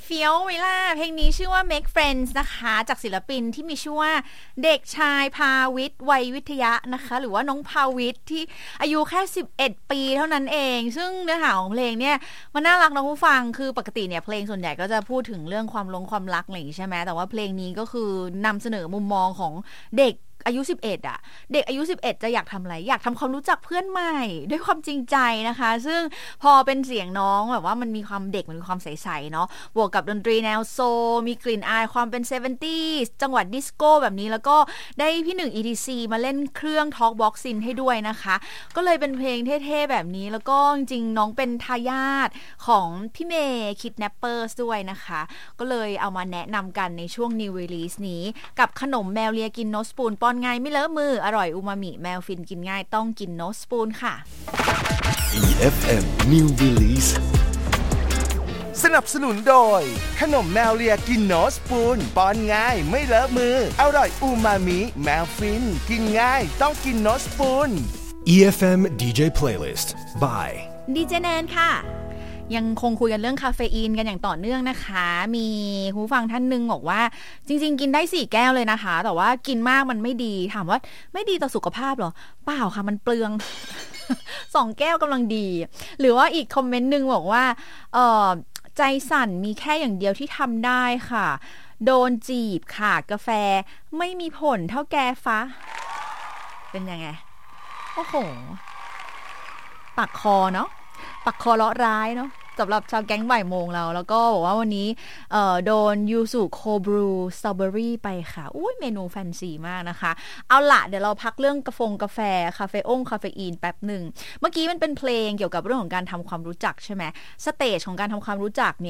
ฟี้ยวเวลาเพลงนี้ชื่อว่า Make Friends นะคะจากศิลปินที่มีชื่อว่าเด็กชายภาวิทย์วัยวิทยะนะคะหรือว่าน้องภาวิทย์ที่อายุแค่11ปีเท่านั้นเองซึ่งเนื้อหาของเพลงเนี่ยมันน่ารักนะผู้ฟังคือปกติเนี่ยเพลงส่วนใหญ่ก็จะพูดถึงเรื่องความรักอะไรอย่างงี้ใช่ไหมแต่ว่าเพลงนี้ก็คือนำเสนอมุมมองของเด็กอายุ11อ่ะเด็กอายุ11จะอยากทำอะไรอยากทำความรู้จักเพื่อนใหม่ด้วยความจริงใจนะคะซึ่งพอเป็นเสียงน้องแบบว่ามันมีความเด็กมันมีความใสๆเนาะบวกกับดนตรีแนวโซลมีกลิ่นอายความเป็น 70s จังหวะดิสโก้แบบนี้แล้วก็ได้พี่หนึ่ง ETC มาเล่นเครื่อง Talk Box Sin ให้ด้วยนะคะก็เลยเป็นเพลงเท่ๆแบบนี้แล้วก็จริงๆน้องเป็นทายาทของพี่เมย์ Kidnappers ด้วยนะคะก็เลยเอามาแนะนำกันในช่วง New Release นี้กับขนมแมวเลียกินโนสปูนป้อนง่ายไม่เลอะมืออร่อยอูมามิแมวฟินกินง่ายต้องกินโนสปูนค่ะ EFM New Release สนับสนุนโดยขนมแมวเลียกินโนสปูนป้อนง่ายไม่เลอะมืออร่อยอูมามิแมวฟินกินง่ายต้องกินโนสปูน EFM DJ Playlist by ดีเจแนนค่ะยังคงคุยกันเรื่องคาเฟอีนกันอย่างต่อเนื่องนะคะมีผู้ฟังท่านนึงบอกว่าจริงๆกินได้4แก้วเลยนะคะแต่ว่ากินมากมันไม่ดีถามว่าไม่ดีต่อสุขภาพหรอเปล่าค่ะมันเปลือง2แก้วกำลังดีหรือว่าอีกคอมเมนต์นึงบอกว่าใจสั่นมีแค่อย่างเดียวที่ทำได้ค่ะโดนจีบค่ะกาแฟไม่มีผลเท่าแกฟ้าเป็นยังไงโอ้โหปากคอเนาะปักคอเลาะร้ายเนาะสำหรับชาวแก๊งบ่ายโมงเราแล้วก็บอกว่าวันนี้โดนยูสุโคบรูสตรอเบอรี่ไปค่ะอุ้ยเมนูแฟนซีมากนะคะเอาละเดี๋ยวเราพักเรื่องกาแฟคาเฟอีนแป๊บหนึ่งเมื่อกี้มันเป็นเพลงเกี่ยวกับเรื่องของการทำความรู้จักใช่ไหมสเตจของการทำความรู้จักเนี่ย